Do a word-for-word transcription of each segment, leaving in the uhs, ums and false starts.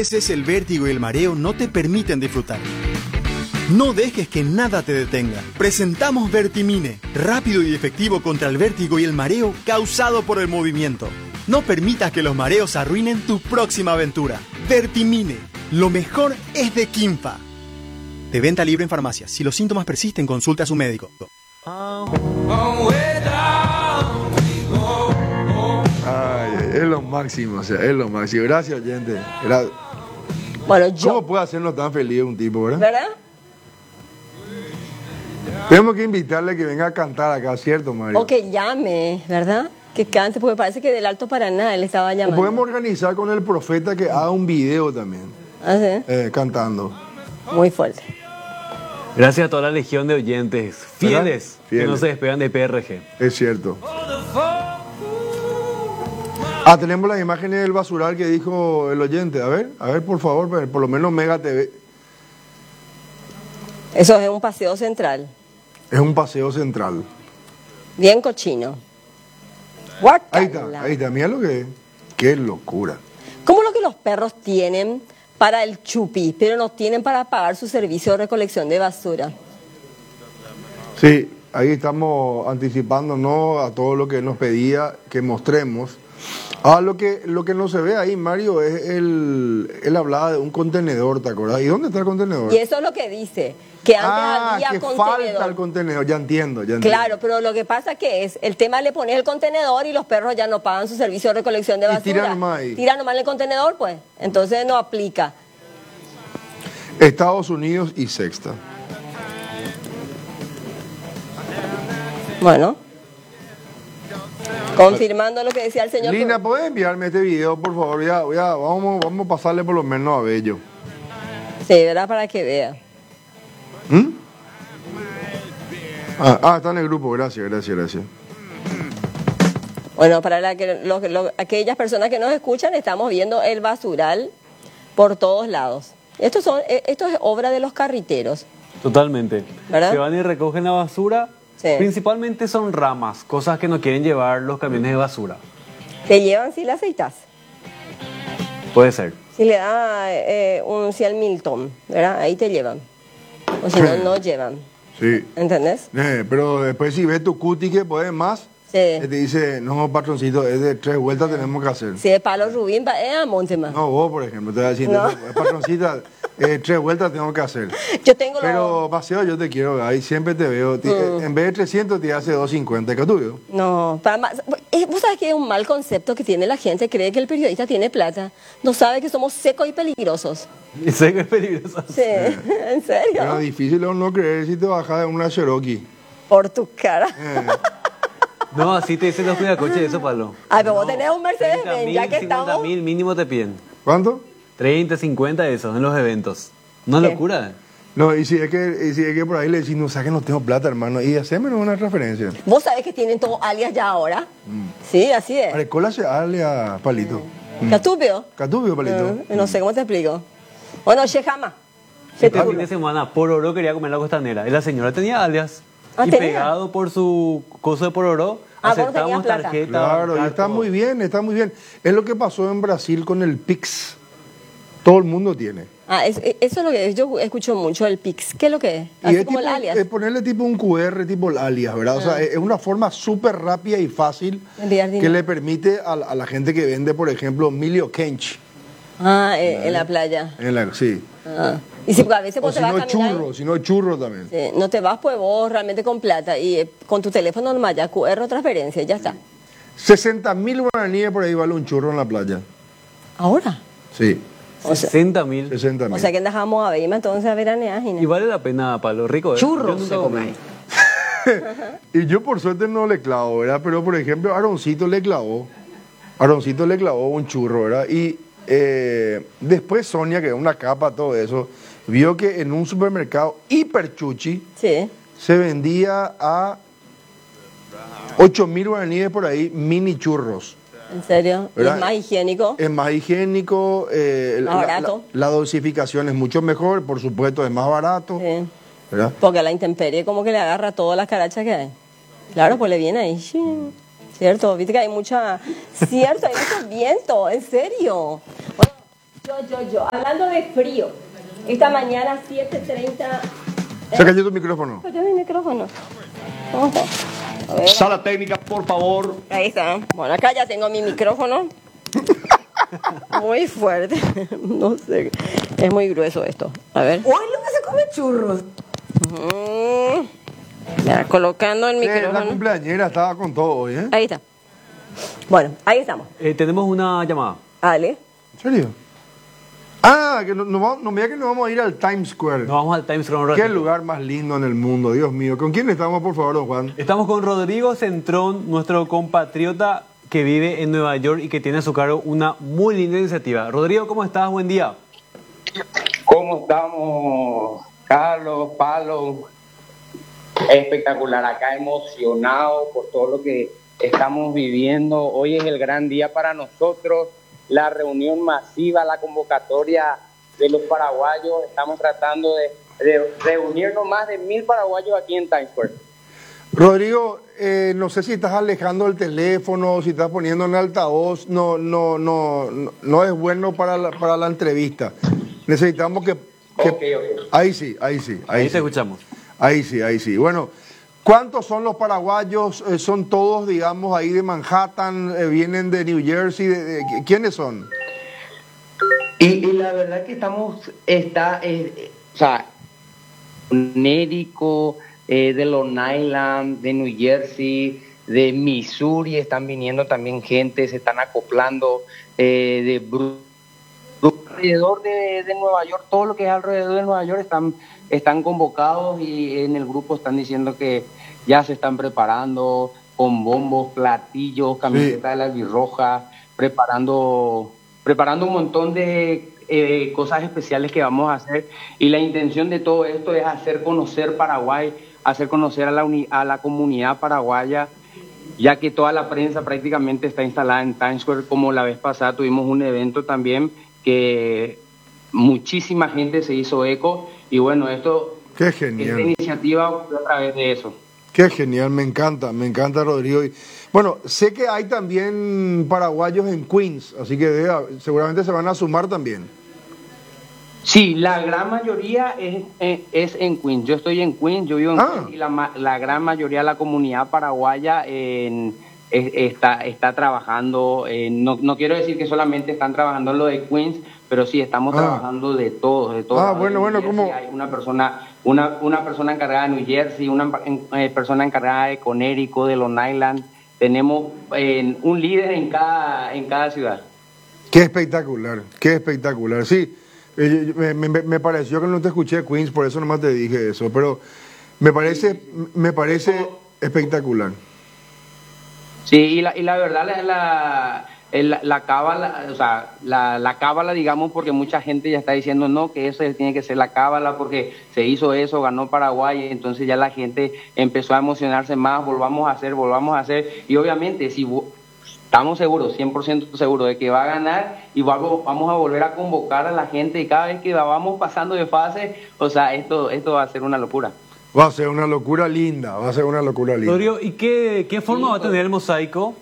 veces el vértigo y el mareo no te permiten disfrutar. No dejes que nada te detenga. Presentamos Vertimine, rápido y efectivo contra el vértigo y el mareo causado por el movimiento. No permitas que los mareos arruinen tu próxima aventura. Vertimine, lo mejor es de Quimpa. De venta libre en farmacias. Si los síntomas persisten, consulte a su médico. Ay, es lo máximo, o sea, es lo máximo. Gracias, oyente. Gra- Bueno, yo... ¿Cómo puede hacernos tan feliz un tipo, verdad? ¿Verdad? Tenemos que invitarle a que venga a cantar acá, ¿cierto, Mario? O que llame, ¿verdad? Que cante, porque parece que del Alto Paraná él estaba O llamando. podemos organizar con el profeta que haga un video también, ¿Ah, sí? eh, cantando. Muy fuerte. Gracias a toda la legión de oyentes fieles, Fieles. que no se despegan de P R G. Es cierto. Ah, tenemos las imágenes del basural que dijo el oyente. A ver, a ver, por favor, por lo menos Mega T V. Eso es un paseo central. Es un paseo central. Bien cochino. Ahí está, ahí está. Mira lo que es. Qué locura. ¿Cómo lo que los perros tienen para el chupi, pero no tienen para pagar su servicio de recolección de basura? Sí, ahí estamos anticipándonos a todo lo que nos pedía que mostremos. Ah, lo que, lo que no se ve ahí, Mario, es el... Él hablaba de un contenedor, ¿te acuerdas? ¿Y dónde está el contenedor? Y eso es lo que dice, que antes ah, había que contenedor. falta el contenedor, ya entiendo, ya entiendo. Claro, pero lo que pasa que es, el tema le pones el contenedor y los perros ya no pagan su servicio de recolección de Y basura. tiran nomás ahí. Tiran nomás en el contenedor, pues. Entonces no aplica. Estados Unidos y Sexta. Bueno. Confirmando lo que decía el señor. Lina, ¿puedes enviarme este video, por favor? Ya, ya, vamos, vamos a pasarle por lo menos a Bello. Sí, ¿verdad? Para que vea. ¿Mm? Ah, ah, está en el grupo, gracias, gracias, gracias. Bueno, para la que, lo- lo- aquellas personas que nos escuchan, estamos viendo el basural por todos lados. Esto, son, eh, esto es obra de los carriteros. Totalmente. ¿Verdad? Se van y recogen la basura. Sí. Principalmente son ramas, cosas que no quieren llevar los camiones de basura. Te llevan si le aceitas. Puede ser. Si le da eh, un cien mil ton, ¿verdad? Ahí te llevan. O si no, no llevan. Sí. ¿Entendés? Eh, pero después si ves tu cuti que puedes más, Sí. eh, te dice, no, patroncito, es de tres vueltas tenemos que hacer. Si es palo Rubín, va eh, a Montema. No, vos, por ejemplo, te voy a decir, No. no, patroncita, eh, tres vueltas tengo que hacer. Yo tengo Pero, paseo, yo te quiero, ahí siempre te veo. ti- Mm. En vez de trescientos, te hace doscientos cincuenta. ¿Qué tú veo? No, para más, eh, vos sabés que es un mal concepto que tiene la gente, cree que el periodista tiene plata, no sabe que somos secos y peligrosos. Y sé que es peligroso. Sí, en serio. Pero difícil es no creer si te bajas de una Cherokee. Por tu cara. Eh, No, así te dicen los cuidacoches eso, Pablo. Ay, pero vos tenés un Mercedes treinta Benz, mil, ya que cincuenta estamos. mil mínimo te piden. ¿Cuánto? treinta, cincuenta esos en los eventos. Una ¿Qué? locura. No, y si es que, y si es que por ahí le decís, no sabes que no tengo plata, hermano, y haceme una transferencia. Vos sabés que tienen todos alias ya ahora. Sí, así es. Arecola se hable a Palito. ¿Catupio? Catubio, Palito. Eh, no sé cómo te explico. Bueno, Shejama. Este fin de semana, Pororó quería comer la costanera. Y la señora tenía alias. Ah, y ¿tenía? pegado por su coso de Pororó, Ah, vos no aceptamos tenías plata. tarjeta. Claro, y bancaria, está todo. muy bien, está muy bien. Es lo que pasó en Brasil con el Pix. Todo el mundo tiene. Ah, es- eso es lo que yo escucho mucho, el Pix. ¿Qué es lo que es? Y Así es, como tipo, el alias. es ponerle tipo un Q R, tipo el alias, ¿verdad? O sea, es es una forma súper rápida y fácil Enviar que dinero. le permite a, la- a la gente que vende, por ejemplo, Milio Kench. Ah, eh, en la playa. En la, sí. Ah. Y si porque a veces O vos si te vas no, a caminar. churro, si no, churro también. Sí, no te vas pues vos realmente con plata y eh, con tu teléfono nomás ya Q R o transferencia, ya está. sesenta mil guaraníes por ahí vale un churro en la playa. ¿Ahora? Sí, O sea, sesenta mil. sesenta mil. o sea que andamos a Beima entonces a veranear. Y vale la pena, Pablo. Rico, ¿eh? Churros Yo nunca se come comí. ahí. Y yo por suerte no le clavo, ¿verdad? Pero por ejemplo, Aaroncito le clavó. Aaroncito le clavó un churro, ¿verdad? Y eh, después Sonia, que es una capa, todo eso, vio que en un supermercado hiper chuchi Sí. se vendía a ocho mil guaraníes por ahí mini churros. ¿En serio? ¿Y ¿Verdad? es más higiénico? Es más higiénico, eh, Más la, barato. la- la dosificación es mucho mejor, por supuesto es más barato, Sí. ¿verdad? Porque a la intemperie como que le agarra todas las carachas que hay. Claro, pues le viene ahí. sí. Cierto, viste que hay mucha... Cierto, hay mucho viento, en serio. Bueno, Yo, yo, yo. Hablando de frío. Esta mañana, siete treinta. Saca yo tu micrófono. Yo mi micrófono. ¿Cómo está? A ver. Sala técnica, por favor. Ahí está. Bueno, acá ya tengo mi micrófono. Muy fuerte. No sé. Es muy grueso esto. A ver. Hoy lo que se come churros. Mm. Ya, colocando el Eh, la micrófono. cumpleañera estaba con todo hoy, ¿eh? Ahí está. Bueno, ahí estamos. Eh, tenemos una llamada. Ale. ¿En serio? Ah, que no, no, vamos- no me diga que nos vamos a ir al Times Square. Nos vamos al Times Square un Qué ratito. lugar más lindo en el mundo, Dios mío. ¿Con quién estamos, por favor, don Juan? Estamos con Rodrigo Centrón, nuestro compatriota que vive en Nueva York y que tiene a su cargo una muy linda iniciativa. Rodrigo, ¿cómo estás? Buen día. ¿Cómo estamos, Carlos, Palo? Espectacular, acá emocionado por todo lo que estamos viviendo. Hoy es el gran día para nosotros, la reunión masiva, la convocatoria de los paraguayos. Estamos tratando de, de reunirnos más de mil paraguayos aquí en Times Square. Rodrigo, eh, no sé si estás alejando el teléfono, si estás poniendo en altavoz. No, no, no, no, no es bueno para la, para la entrevista. Necesitamos que... que- Ok, ok. Ahí sí, ahí sí. Ahí, Ahí sí. te escuchamos. Ahí sí, ahí sí. Bueno, ¿cuántos son los paraguayos? Eh, ¿Son todos, digamos, ahí de Manhattan? Eh, ¿Vienen de New Jersey? De, de- ¿Quiénes son? Y, y la verdad que estamos, está, eh, o sea, Nérico, eh, de Long Island, de New Jersey, de Missouri, están viniendo también gente, se están acoplando, eh, de Bru- Bru- alrededor de, de Nueva York, todo lo que es alrededor de Nueva York están, están convocados y en el grupo están diciendo que ya se están preparando con bombos, platillos, camiseta de la albirroja, preparando, preparando un montón de eh, cosas especiales que vamos a hacer. Y la intención de todo esto es hacer conocer Paraguay, hacer conocer a la, uni- a la comunidad paraguaya, ya que toda la prensa prácticamente está instalada en Times Square. Como la vez pasada tuvimos un evento también que muchísima gente se hizo eco, y bueno, esto, Qué esta genial. iniciativa fue a través de eso. Qué genial, me encanta, me encanta, Rodrigo. Y, bueno, sé que hay también paraguayos en Queens, así que debe haber- seguramente se van a sumar también. Sí, la gran mayoría es, es, es en Queens. Yo estoy en Queens, yo vivo en Ah. Queens, y la, ma- la gran mayoría de la comunidad paraguaya en- es- está, está trabajando. eh, no, no quiero decir que solamente están trabajando en lo de Queens, pero sí estamos Ah. trabajando de todos, de todos. Ah, lados. bueno, En bueno, New Jersey ¿cómo? Hay una persona, una, una persona encargada de New Jersey, una en- eh, persona encargada de Conérico, de Long Island. Tenemos eh, un líder en cada, en cada ciudad. Qué espectacular, qué espectacular. Sí, eh, me, me- me pareció que no te escuché Queens, por eso nomás te dije eso, pero me parece, me parece espectacular. Sí, y la, y la verdad, la, la, el- la cábala, o sea, la, la cábala, digamos, porque mucha gente ya está diciendo no, que eso tiene que ser la cábala porque se hizo eso, ganó Paraguay, entonces ya la gente empezó a emocionarse más, volvamos a hacer, volvamos a hacer, y obviamente si vo- estamos seguros, cien por ciento seguros de que va a ganar, y vamos, vamos a volver a convocar a la gente, y cada vez que vamos pasando de fase, o sea, esto, esto va a ser una locura. Va a ser una locura linda, va a ser una locura linda. Rodrigo, ¿y qué, qué forma va a tener el mosaico?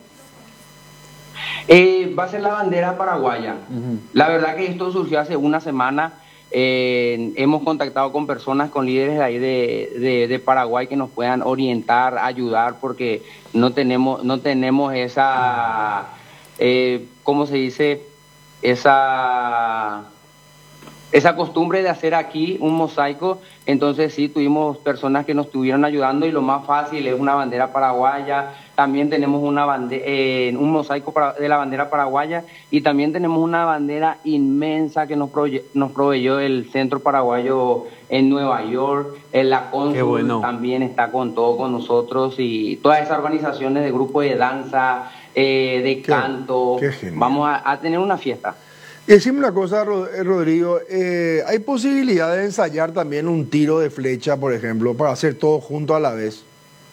Eh, va a ser la bandera paraguaya. La verdad que esto surgió hace una semana. Eh, hemos contactado con personas, con líderes de ahí de, de, de Paraguay que nos puedan orientar, ayudar, porque no tenemos, no tenemos esa, eh, ¿cómo se dice? Esa, esa costumbre de hacer aquí un mosaico. Entonces sí, tuvimos personas que nos estuvieron ayudando, y lo más fácil es una bandera paraguaya. También tenemos una bande eh, un mosaico para- de la bandera paraguaya, y también tenemos una bandera inmensa que nos, proye- nos proveyó el Centro Paraguayo en Nueva York. En la Qué Cónsul bueno. también está con todo con nosotros, y todas esas organizaciones de grupo de danza, eh, de Qué- canto. qué genial. Vamos a, a tener una fiesta. Y decime una cosa, Ro- eh, Rodrigo, eh, ¿hay posibilidad de ensayar también un tiro de flecha, por ejemplo, para hacer todo junto a la vez?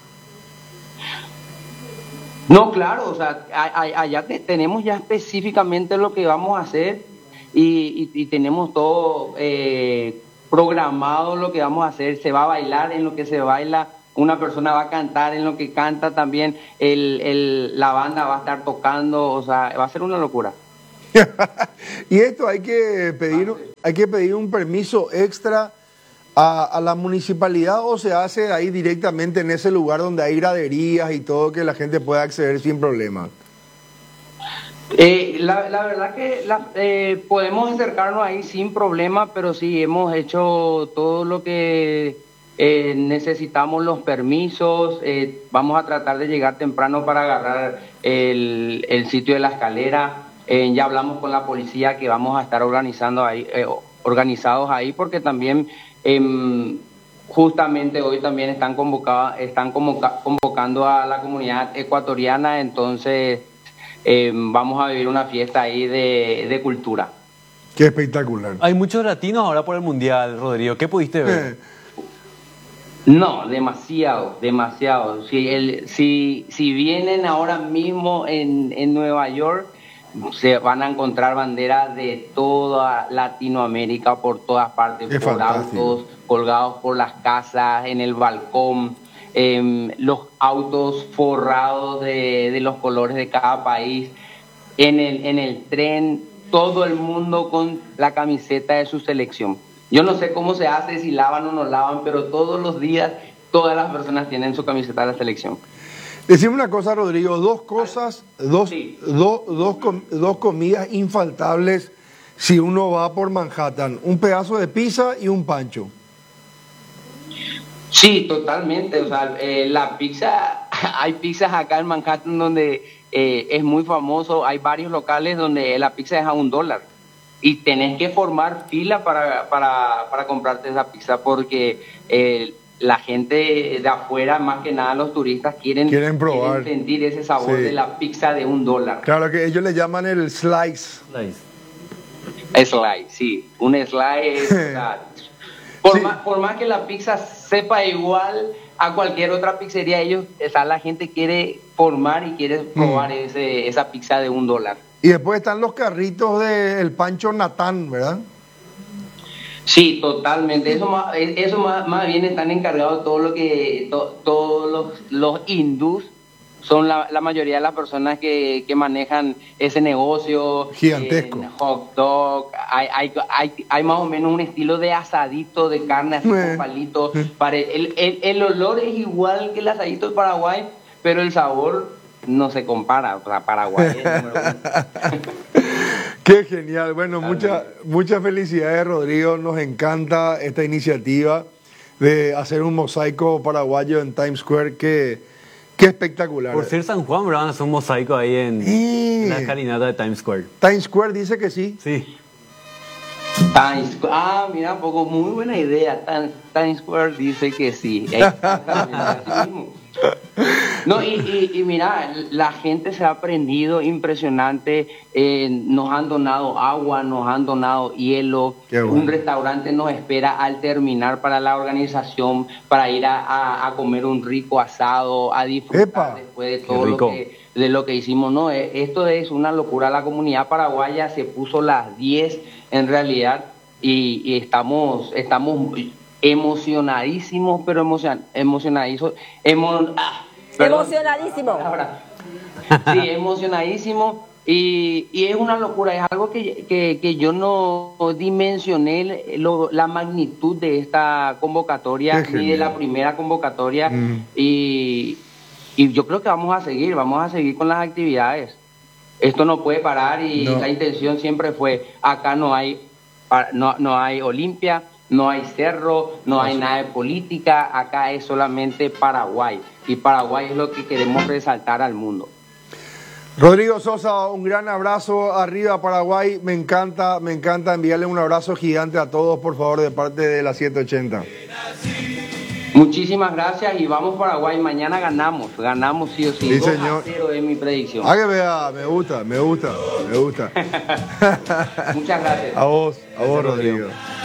No, claro, o sea, a- a- allá te- tenemos ya específicamente lo que vamos a hacer, y, y- y tenemos todo eh, programado lo que vamos a hacer. Se va a bailar en lo que se baila, una persona va a cantar en lo que canta también, el, el- la banda va a estar tocando, o sea, va a ser una locura. Y esto hay que pedir, hay que pedir un permiso extra a, a la municipalidad, o se hace ahí directamente en ese lugar donde hay graderías y todo, que la gente pueda acceder sin problema. Eh, la, la verdad que la, eh, podemos acercarnos ahí sin problema, pero sí hemos hecho todo lo que eh, necesitamos, los permisos. Eh, vamos a tratar de llegar temprano para agarrar el, el sitio de la escalera. Eh, ya hablamos con la policía que vamos a estar organizando ahí, eh, organizados ahí, porque también eh, justamente hoy también están convocados, están convoca, convocando a la comunidad ecuatoriana, entonces eh, vamos a vivir una fiesta ahí de, de cultura. Qué espectacular. Hay muchos latinos ahora por el Mundial, Rodrigo. ¿Qué pudiste ver? No, demasiado, demasiado. Si, el, si, si vienen ahora mismo en, en Nueva York, se van a encontrar banderas de toda Latinoamérica por todas partes, Qué por fantástico. autos colgados por las casas, en el balcón, eh, los autos forrados de, de los colores de cada país, en el, en el tren, todo el mundo con la camiseta de su selección. Yo no sé cómo se hace, si lavan o no lavan, pero todos los días todas las personas tienen su camiseta de la selección. Decime una cosa, Rodrigo, dos cosas, dos, Sí. do- dos, com- dos comidas infaltables si uno va por Manhattan: un pedazo de pizza y un pancho. Sí, totalmente. O sea, eh, la pizza, hay pizzas acá en Manhattan donde eh, es muy famoso. Hay varios locales donde la pizza es a un dólar. Y tenés que formar fila para, para, para comprarte esa pizza, porque eh, la gente de afuera, más que nada los turistas, quieren, Quieren probar. quieren sentir ese sabor Sí. de la pizza de un dólar. Claro que ellos le llaman el slice. Slice, sí. Un slice. o sea, por, Sí. más, por más que la pizza sepa igual a cualquier otra pizzería, ellos, o sea, la gente quiere formar y quiere probar ese, esa pizza de un dólar. Y después están los carritos del Pancho Natán, ¿verdad? Sí, totalmente. Eso más, eso más, más bien están encargados todo lo que to- todos los, los hindús son la, la mayoría de las personas que, que manejan ese negocio. Gigantesco. En hot dog, hay, hay, hay, hay más o menos un estilo de asadito de carne así Eh. con palitos. Pare- el, el, el olor es igual que el asadito de Paraguay, pero el sabor no se compara. O sea, Paraguay es el número uno. Qué genial. Bueno, muchas muchas felicidades, Rodrigo. Nos encanta esta iniciativa de hacer un mosaico paraguayo en Times Square. Qué, qué espectacular. Por ser San Juan, ¿verdad? Van a hacer un mosaico ahí en, Sí. en la escalinata de Times Square. Times Square dice que sí. Sí. Times Square. Ah, mira, un poco, muy buena idea. Times, Times Square dice que sí. Exactamente, así mismo. No, y, y, y mira, la gente se ha prendido impresionante. Eh, nos han donado agua, nos han donado hielo. Qué bueno. Un restaurante nos espera al terminar para la organización, para ir a, a, a comer un rico asado, a disfrutar Epa. después de Qué todo lo rico. que, de lo que hicimos. No, eh, esto es una locura. La comunidad paraguaya se puso las diez en realidad, y, y estamos estamos emocionadísimos, pero emocion, emocionadísimos. Emo, ah, perdón. Emocionadísimo. Ahora, sí, emocionadísimo. Y, y es una locura, es algo que, que, que yo no dimensioné lo- la magnitud de esta convocatoria, Qué ni de genial. la primera convocatoria. Mm. Y, y yo creo que vamos a seguir, vamos a seguir con las actividades. Esto no puede parar, y No. la intención siempre fue: acá no hay, pa- no, no hay Olimpia, no hay Cerro, no hay nada de política, acá es solamente Paraguay. Y Paraguay es lo que queremos resaltar al mundo. Rodrigo Sosa, un gran abrazo. Arriba Paraguay. Me encanta, me encanta enviarle un abrazo gigante a todos, por favor, de parte de la setecientos ochenta. Muchísimas gracias, y vamos Paraguay, mañana ganamos, ganamos sí o sí. Sí, dos a señor. cero es mi predicción. Ah, que vea, me gusta, me gusta, me gusta. Muchas gracias. A vos, a vos, Rodrigo. Rodrigo.